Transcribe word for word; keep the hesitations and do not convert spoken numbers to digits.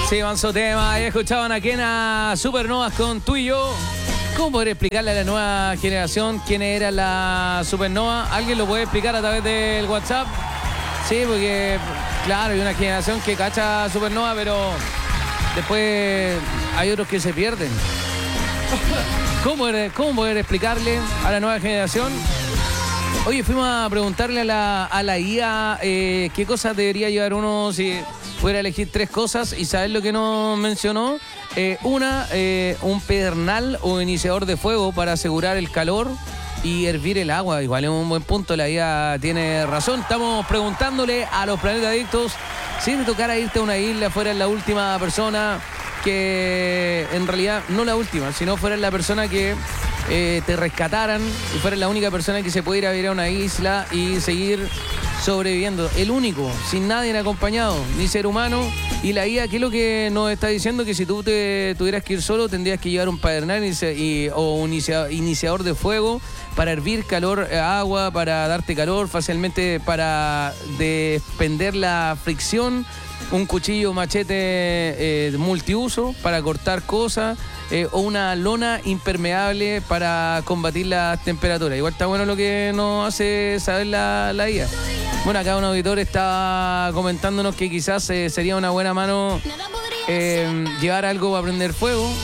Sí, manso tema. Ya escuchaban aquí en a Supernovas con tú y yo. ¿Cómo poder explicarle a la nueva generación quién era la Supernova? ¿Alguien lo puede explicar a través del WhatsApp? Sí, porque, claro, hay una generación que cacha Supernova, pero después hay otros que se pierden. ¿Cómo poder, cómo poder explicarle a la nueva generación? Oye, fuimos a preguntarle a la, a la I A eh, qué cosas debería llevar uno si pudiera elegir tres cosas, y saber lo que nos mencionó. Eh, una, eh, un pedernal o iniciador de fuego para asegurar el calor y hervir el agua. Igual es un buen punto, la I A tiene razón. Estamos preguntándole a los Planeta Adictos si te tocara irte a una isla, fueras la última persona que, en realidad, no la última, sino fueras la persona que eh, te rescataran y fueras la única persona que se pudiera ir a una isla y seguir sobreviviendo, el único, sin nadie acompañado, ni ser humano. Y la I A, ¿qué es lo que nos está diciendo? Que si tú te tuvieras que ir solo, tendrías que llevar un pedernal y, y, o un inicia, iniciador de fuego para hervir calor, agua, para darte calor fácilmente, para despender la fricción, un cuchillo machete eh, multiuso para cortar cosas, eh, o una lona impermeable para combatir las temperaturas. Igual está bueno lo que nos hace saber la, la I A. Bueno, acá un auditor está comentándonos que quizás eh, sería una buena mano eh, llevar algo para prender fuego.